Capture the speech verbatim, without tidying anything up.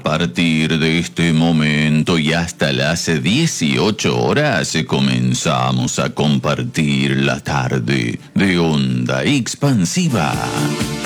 partir de este momento y hasta las dieciocho horas comenzamos a compartir la tarde de Onda Expansiva.